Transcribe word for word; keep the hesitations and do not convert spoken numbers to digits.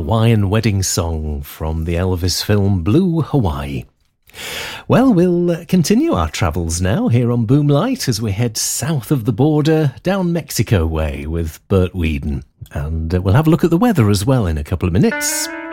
Hawaiian wedding song from the Elvis film Blue Hawaii. Well, we'll continue our travels now here on Boomlight as we head south of the border down Mexico way with Bert Weedon. And we'll have a look at the weather as well in a couple of minutes.